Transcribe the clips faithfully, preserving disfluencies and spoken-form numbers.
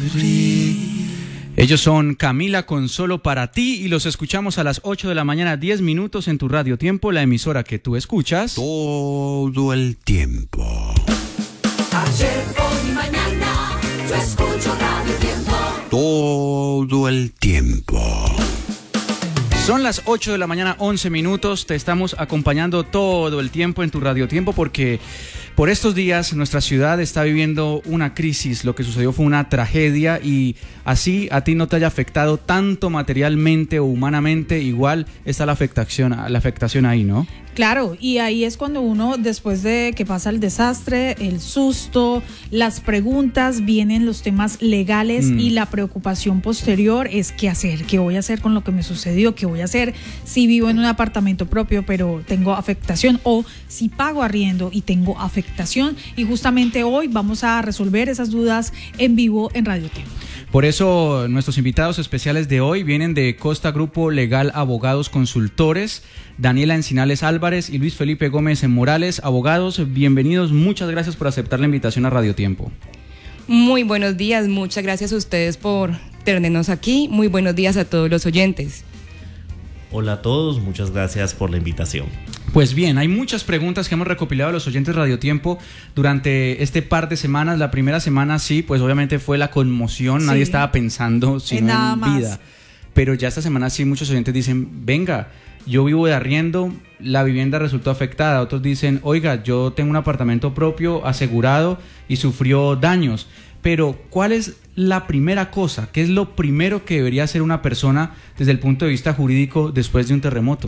Ellos son Camila con Solo para ti y los escuchamos a las ocho de la mañana, diez minutos en tu Radio Tiempo, la emisora que tú escuchas todo el tiempo. Ayer, hoy y mañana, yo escucho Radio Tiempo. Todo el tiempo. Son las ocho de la mañana, once minutos. Te estamos acompañando todo el tiempo en tu Radio Tiempo porque por estos días nuestra ciudad está viviendo una crisis. Lo que sucedió fue una tragedia y así a ti no te haya afectado tanto materialmente o humanamente, igual está la afectación, la afectación ahí, ¿no? Claro, y ahí es cuando uno, después de que pasa el desastre, el susto, las preguntas, vienen los temas legales mm. y la preocupación posterior es qué hacer, qué voy a hacer con lo que me sucedió, qué voy a hacer si vivo en un apartamento propio pero tengo afectación o si pago arriendo y tengo afectación. Y justamente hoy vamos a resolver esas dudas en vivo en Radio Tiempo. Por eso nuestros invitados especiales de hoy vienen de Costa Grupo Legal Abogados Consultores, Daniela Encinales Álvarez y Luis Felipe Gómez Morales, abogados. Bienvenidos, muchas gracias por aceptar la invitación a Radio Tiempo. Muy buenos días, muchas gracias a ustedes por tenernos aquí. Muy buenos días a todos los oyentes. Hola a todos, muchas gracias por la invitación. Pues bien, hay muchas preguntas que hemos recopilado a los oyentes Radio Tiempo durante este par de semanas. La primera semana sí, pues obviamente fue la conmoción, sí. Nadie estaba pensando sino en, en vida. Pero ya esta semana sí muchos oyentes dicen, venga, yo vivo de arriendo, la vivienda resultó afectada. Otros dicen, oiga, yo tengo un apartamento propio asegurado y sufrió daños. Pero, ¿cuál es la primera cosa? ¿Qué es lo primero que debería hacer una persona desde el punto de vista jurídico después de un terremoto?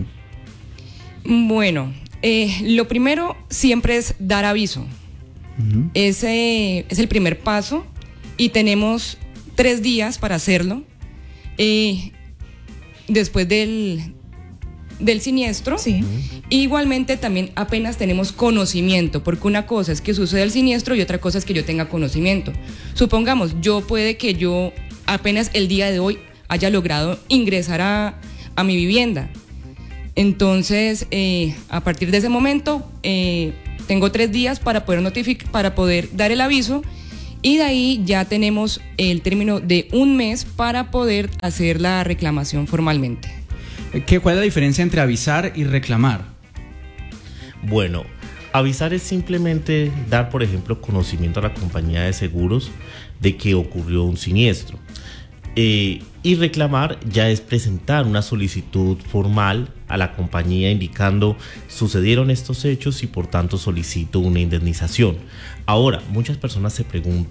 Bueno, eh, lo primero siempre es dar aviso. Uh-huh. Ese es el primer paso y tenemos tres días para hacerlo. Eh, después del, del siniestro. Sí. Uh-huh. Igualmente también apenas tenemos conocimiento, porque una cosa es que suceda el siniestro y otra cosa es que yo tenga conocimiento. Supongamos, yo puede que yo apenas el día de hoy haya logrado ingresar a, a mi vivienda. Entonces, eh, a partir de ese momento, eh, tengo tres días para poder notificar, para poder dar el aviso, y de ahí ya tenemos el término de un mes para poder hacer la reclamación formalmente. ¿Qué, ¿Cuál es la diferencia entre avisar y reclamar? Bueno, avisar es simplemente dar, por ejemplo, conocimiento a la compañía de seguros de que ocurrió un siniestro. Eh, y reclamar ya es presentar una solicitud formal a la compañía indicando sucedieron estos hechos y por tanto solicito una indemnización. Ahora, muchas personas se preguntan,